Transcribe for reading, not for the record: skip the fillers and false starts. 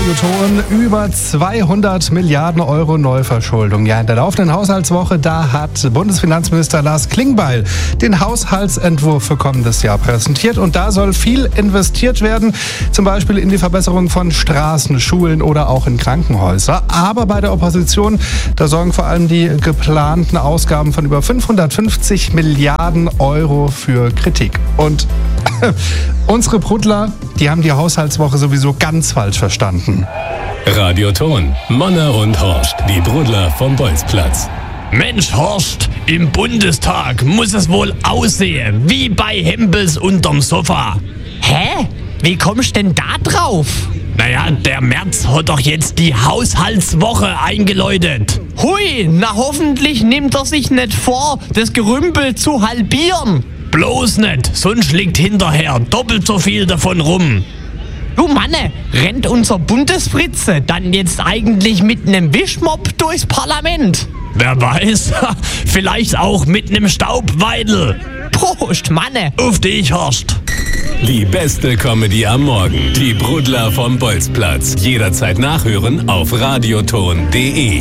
Radioton über 200 Milliarden Euro Neuverschuldung. Ja, in der laufenden Haushaltswoche, da hat Bundesfinanzminister Lars Klingbeil den Haushaltsentwurf für kommendes Jahr präsentiert. Und da soll viel investiert werden, zum Beispiel in die Verbesserung von Straßen, Schulen oder auch in Krankenhäuser. Aber bei der Opposition, da sorgen vor allem die geplanten Ausgaben von über 550 Milliarden Euro für Kritik. Und unsere Brudler, die haben die Haushaltswoche sowieso ganz falsch verstanden. Radioton, Manna und Horst, die Brudler vom Bolzplatz. Mensch, Horst, im Bundestag muss es wohl aussehen, wie bei Hempels unterm Sofa. Hä? Wie kommst denn da drauf? Naja, der Merz hat doch jetzt die Haushaltswoche eingeläutet. Hui, na hoffentlich nimmt er sich nicht vor, das Gerümpel zu halbieren. Bloß nicht, sonst liegt hinterher doppelt so viel davon rum. Du Manne, rennt unser Bundesfritze dann jetzt eigentlich mit einem Wischmopp durchs Parlament? Wer weiß, vielleicht auch mit einem Staubweidel. Prost, Manne. Auf dich, Horst. Die beste Comedy am Morgen. Die Brudler vom Bolzplatz. Jederzeit nachhören auf radioton.de.